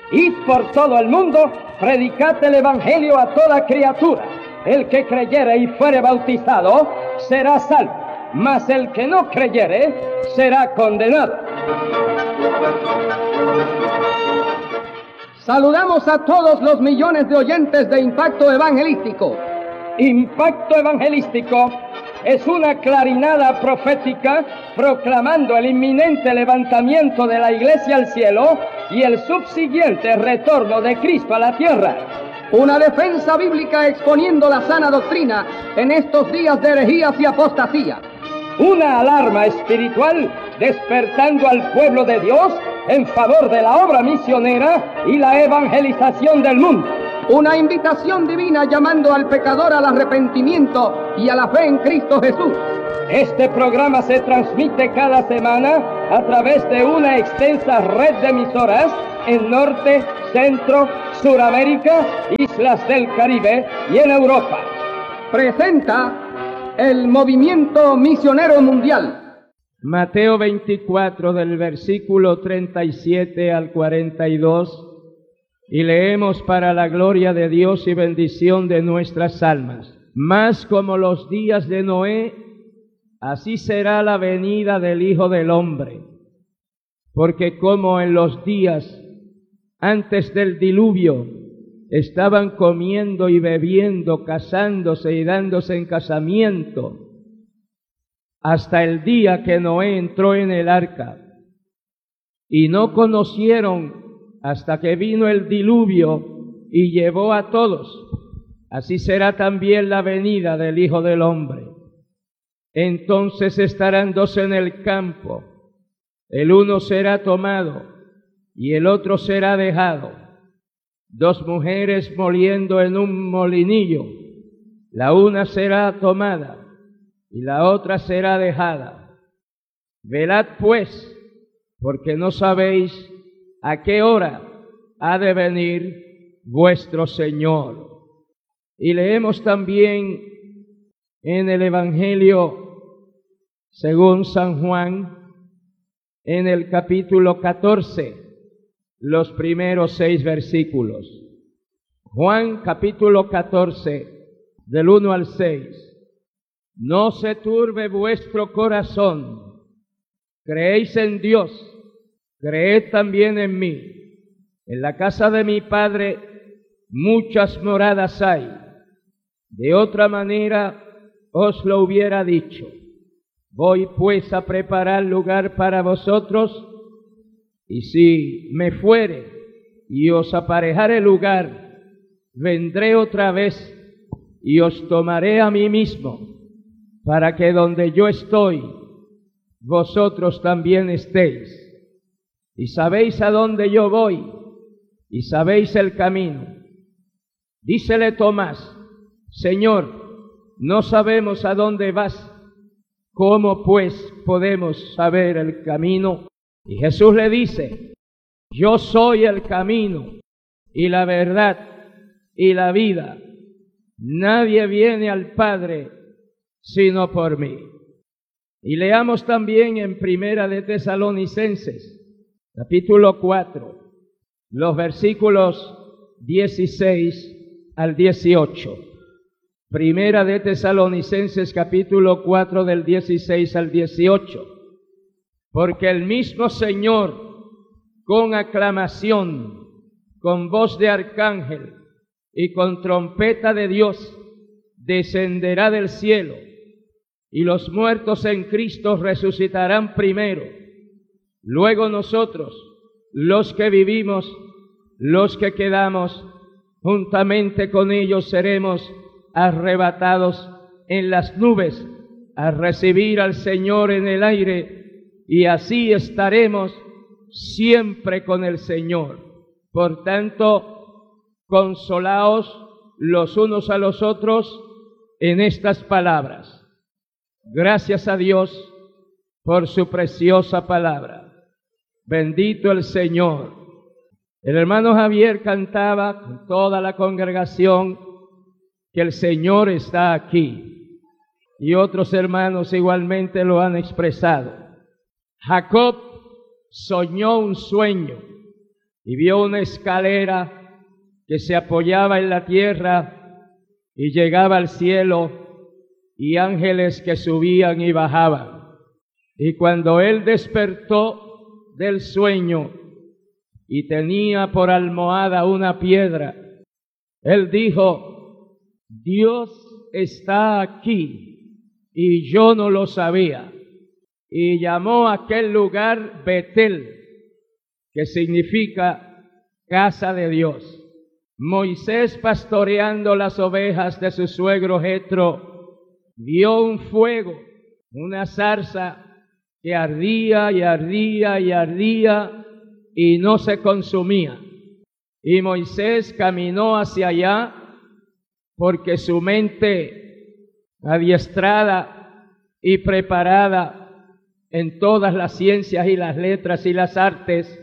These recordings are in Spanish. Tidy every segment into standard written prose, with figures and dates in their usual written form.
Id por todo el mundo, predicad el Evangelio a toda criatura. El que creyere y fuere bautizado será salvo, mas el que no creyere será condenado. Saludamos a todos los millones de oyentes de Impacto Evangelístico. Impacto Evangelístico es una clarinada profética proclamando el inminente levantamiento de la Iglesia al cielo y el subsiguiente retorno de Cristo a la tierra. Una defensa bíblica exponiendo la sana doctrina en estos días de herejías y apostasía. Una alarma espiritual despertando al pueblo de Dios en favor de la obra misionera y la evangelización del mundo. Una invitación divina llamando al pecador al arrepentimiento y a la fe en Cristo Jesús. Este programa se transmite cada semana a través de una extensa red de emisoras en Norte, Centro, Suramérica, Islas del Caribe y en Europa. Presenta el Movimiento Misionero Mundial. Mateo 24 del versículo 37 al 42. Y leemos para la gloria de Dios y bendición de nuestras almas. Mas como los días de Noé, así será la venida del Hijo del Hombre. Porque como en los días antes del diluvio estaban comiendo y bebiendo, casándose y dándose en casamiento, hasta el día que Noé entró en el arca, y no conocieron hasta que vino el diluvio y llevó a todos. Así será también la venida del Hijo del Hombre. Entonces estarán dos en el campo, el uno será tomado y el otro será dejado. Dos mujeres moliendo en un molinillo, la una será tomada y la otra será dejada. Velad pues, porque no sabéis a qué hora ha de venir vuestro Señor. Y leemos también en el Evangelio según San Juan, en el capítulo 14, los primeros 6 versículos. Juan capítulo 14, del 1 al 6. No se turbe vuestro corazón, creéis en Dios, creed también en mí. En la casa de mi Padre muchas moradas hay. De otra manera os lo hubiera dicho. Voy pues a preparar lugar para vosotros, y si me fuere y os aparejare lugar, vendré otra vez y os tomaré a mí mismo, para que donde yo estoy, vosotros también estéis. Y sabéis a dónde yo voy, y sabéis el camino. Dícele Tomás: Señor, no sabemos a dónde vas, ¿cómo pues podemos saber el camino? Y Jesús le dice: yo soy el camino, y la verdad, y la vida. Nadie viene al Padre sino por mí. Y leamos también en Primera de Tesalonicenses, capítulo 4, los versículos 16 al 18. Primera de Tesalonicenses, capítulo 4, del 16 al 18. Porque el mismo Señor, con aclamación, con voz de arcángel y con trompeta de Dios, descenderá del cielo, y los muertos en Cristo resucitarán primero. Luego nosotros, los que vivimos, los que quedamos, juntamente con ellos seremos arrebatados en las nubes a recibir al Señor en el aire, y así estaremos siempre con el Señor. Por tanto, consolaos los unos a los otros en estas palabras. Gracias a Dios por su preciosa palabra. Bendito el Señor. El hermano Javier cantaba con toda la congregación que el Señor está aquí, y otros hermanos igualmente lo han expresado. Jacob soñó un sueño y vio una escalera que se apoyaba en la tierra y llegaba al cielo, y ángeles que subían y bajaban. Y cuando él despertó del sueño y tenía por almohada una piedra, él dijo: Dios está aquí y yo no lo sabía. Y llamó a aquel lugar Betel, que significa casa de Dios. Moisés, pastoreando las ovejas de su suegro Jetro, vio un fuego, una zarza que ardía y ardía y ardía y no se consumía. Y Moisés caminó hacia allá porque su mente adiestrada y preparada en todas las ciencias y las letras y las artes,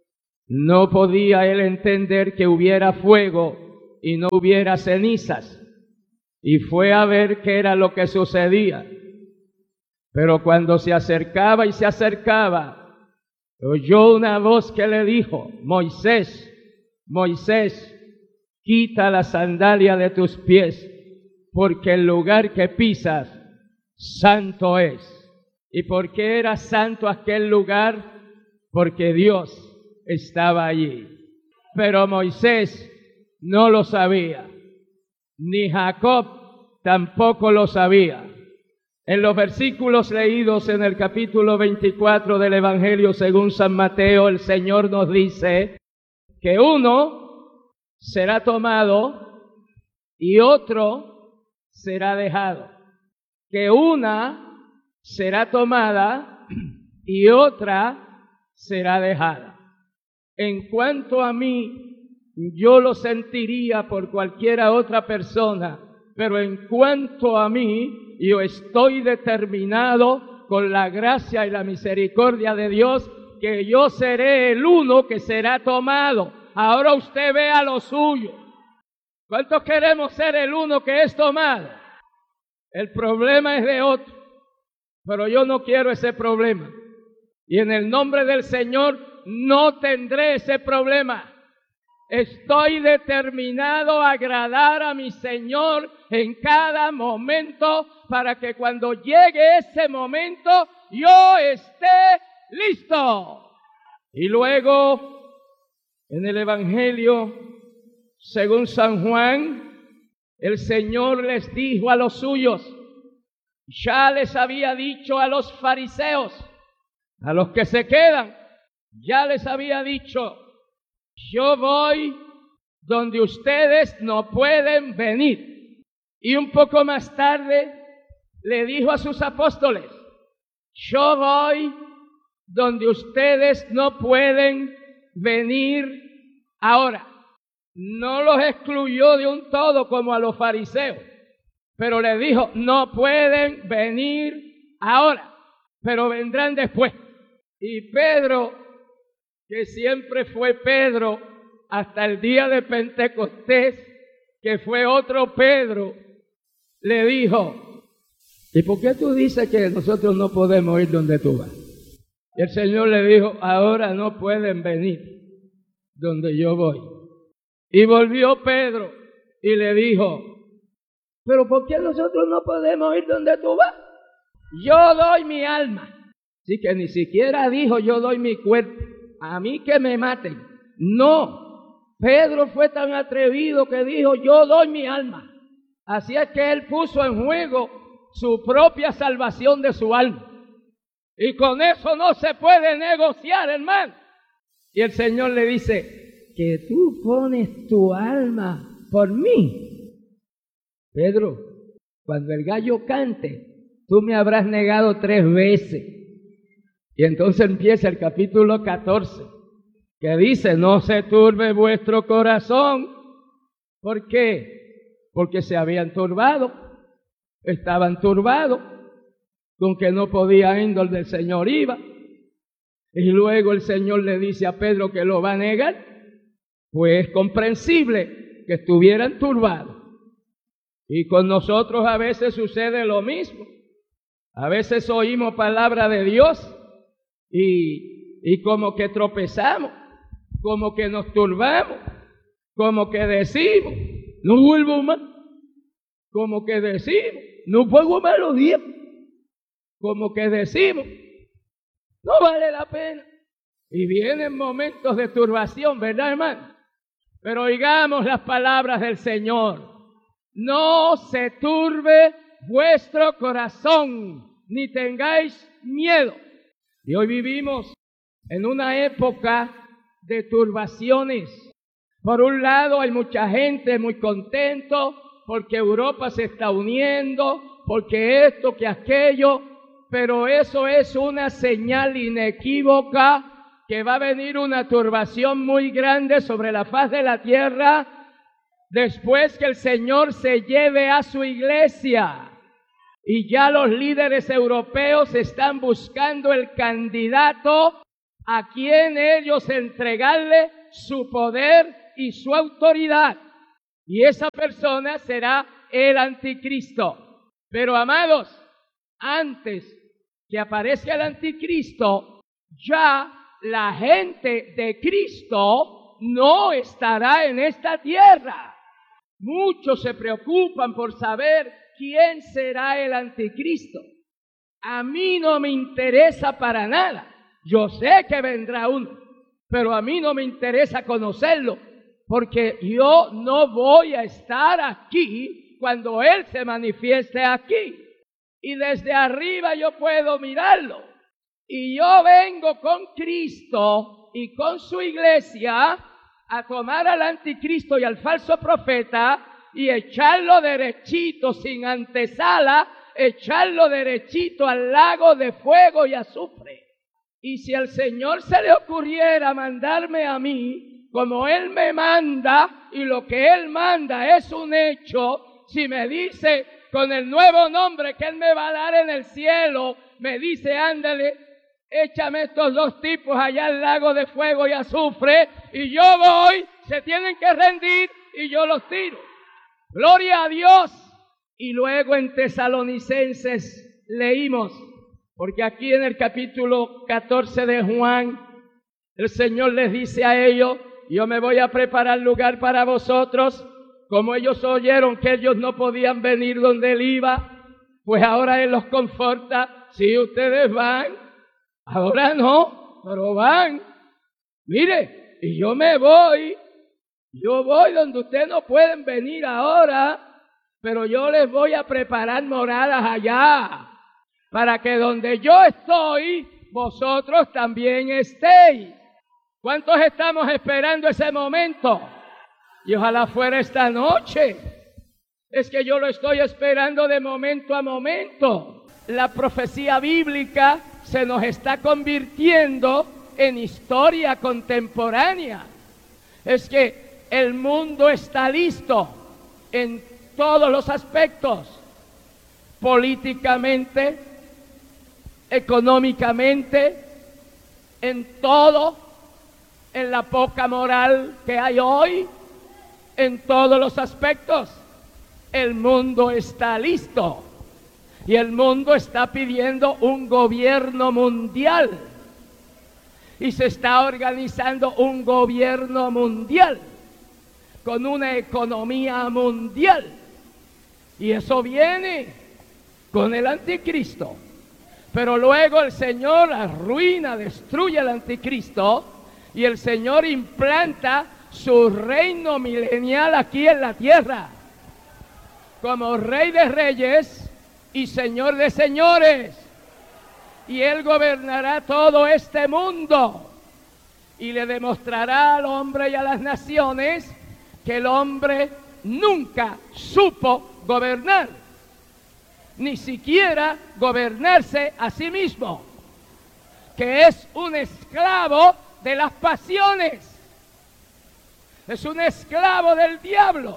no podía él entender que hubiera fuego y no hubiera cenizas. Y fue a ver qué era lo que sucedía. Pero cuando se acercaba y se acercaba, oyó una voz que le dijo: Moisés, Moisés, quita la sandalia de tus pies, porque el lugar que pisas santo es. ¿Y por qué era santo aquel lugar? Porque Dios estaba allí. Pero Moisés no lo sabía, ni Jacob tampoco lo sabía. En los versículos leídos en el capítulo 24 del Evangelio según San Mateo, el Señor nos dice que uno será tomado y otro será dejado. Que una será tomada y otra será dejada. En cuanto a mí, yo lo sentiría por cualquiera otra persona, pero en cuanto a mí, yo estoy determinado con la gracia y la misericordia de Dios que yo seré el uno que será tomado. Ahora usted vea lo suyo. ¿Cuántos queremos ser el uno que es tomado? El problema es de otro, pero yo no quiero ese problema. Y en el nombre del Señor no tendré ese problema. Estoy determinado a agradar a mi Señor en cada momento para que cuando llegue ese momento yo esté listo. Y luego en el Evangelio según San Juan, el Señor les dijo a los suyos, ya les había dicho a los fariseos, a los que se quedan, ya les había dicho: yo voy donde ustedes no pueden venir. Y un poco más tarde le dijo a sus apóstoles: yo voy donde ustedes no pueden venir ahora. No los excluyó de un todo como a los fariseos, pero le dijo: no pueden venir ahora, pero vendrán después. Y Pedro, que siempre fue Pedro hasta el día de Pentecostés, que fue otro Pedro, le dijo: ¿y por qué tú dices que nosotros no podemos ir donde tú vas? Y el Señor le dijo: ahora no pueden venir donde yo voy. Y volvió Pedro y le dijo: ¿pero por qué nosotros no podemos ir donde tú vas? Yo doy mi alma. Así que ni siquiera dijo: yo doy mi cuerpo, a mí que me maten. No, Pedro fue tan atrevido que dijo: yo doy mi alma. Así es que él puso en juego su propia salvación de su alma. Y con eso no se puede negociar, hermano. Y el Señor le dice: que tú pones tu alma por mí. Pedro, cuando el gallo cante, tú me habrás negado 3 veces. Y entonces empieza el capítulo 14, que dice: no se turbe vuestro corazón. ¿Por qué? Porque se habían turbado, estaban turbados, con que no podía ir donde el Señor iba. Y luego el Señor le dice a Pedro que lo va a negar. Pues es comprensible que estuvieran turbados. Y con nosotros a veces sucede lo mismo. A veces oímos palabra de Dios y como que tropezamos. como que nos turbamos, como que decimos, no vuelvo más, como que decimos, no pago más los días, como que decimos, no vale la pena. Y vienen momentos de turbación, ¿verdad, hermano? Pero oigamos las palabras del Señor. No se turbe vuestro corazón, ni tengáis miedo. Y hoy vivimos en una época de turbaciones. Por un lado hay mucha gente muy contento porque Europa se está uniendo, porque esto, que aquello, pero eso es una señal inequívoca que va a venir una turbación muy grande sobre la faz de la tierra después que el Señor se lleve a su iglesia. Y ya los líderes europeos están buscando el candidato a quien ellos entregarle su poder y su autoridad. Y esa persona será el anticristo. Pero amados, antes que aparezca el anticristo, ya la gente de Cristo no estará en esta tierra. Muchos se preocupan por saber quién será el anticristo. A mí no me interesa para nada. Yo sé que vendrá uno, pero a mí no me interesa conocerlo, porque yo no voy a estar aquí cuando Él se manifieste aquí. Y desde arriba yo puedo mirarlo. Y yo vengo con Cristo y con su iglesia a tomar al anticristo y al falso profeta y echarlo derechito, sin antesala, echarlo derechito al lago de fuego y azufre. Y si al Señor se le ocurriera mandarme a mí, como Él me manda, y lo que Él manda es un hecho, si me dice con el nuevo nombre que Él me va a dar en el cielo, me dice, ándale, échame estos dos tipos allá al lago de fuego y azufre, y yo voy, se tienen que rendir, y yo los tiro. Gloria a Dios. Y luego en Tesalonicenses leímos, porque aquí en el capítulo 14 de Juan, el Señor les dice a ellos, yo me voy a preparar lugar para vosotros. Como ellos oyeron que ellos no podían venir donde Él iba, pues ahora Él los conforta. Si ustedes van, ahora no, pero van. Mire, y yo me voy. Yo voy donde ustedes no pueden venir ahora, pero yo les voy a preparar moradas allá, para que donde yo estoy, vosotros también estéis. ¿Cuántos estamos esperando ese momento? Y ojalá fuera esta noche. Es que yo lo estoy esperando de momento a momento. La profecía bíblica se nos está convirtiendo en historia contemporánea. Es que el mundo está listo en todos los aspectos, políticamente, económicamente, en todo, en la poca moral que hay hoy, en todos los aspectos. El mundo está listo y el mundo está pidiendo un gobierno mundial y se está organizando un gobierno mundial con una economía mundial, y eso viene con el anticristo. Pero luego el Señor arruina, destruye al anticristo y el Señor implanta su reino milenial aquí en la tierra como Rey de Reyes y Señor de Señores, y Él gobernará todo este mundo y le demostrará al hombre y a las naciones que el hombre nunca supo gobernar, ni siquiera gobernarse a sí mismo, que es un esclavo de las pasiones, es un esclavo del diablo.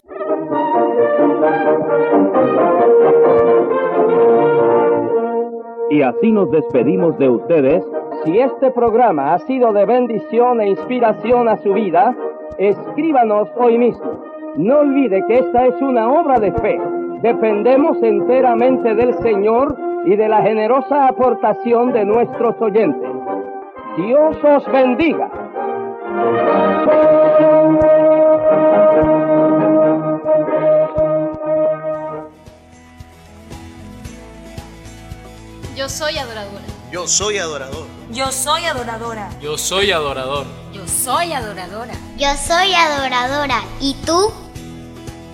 Y así nos despedimos de ustedes. Si este programa ha sido de bendición e inspiración a su vida, escríbanos hoy mismo. No olvide que esta es una obra de fe. Dependemos enteramente del Señor y de la generosa aportación de nuestros oyentes. Dios os bendiga. Yo soy adoradora. Yo soy adorador. Yo soy adoradora. Yo soy adorador. Yo soy adoradora. Yo soy adoradora. ¿Y tú?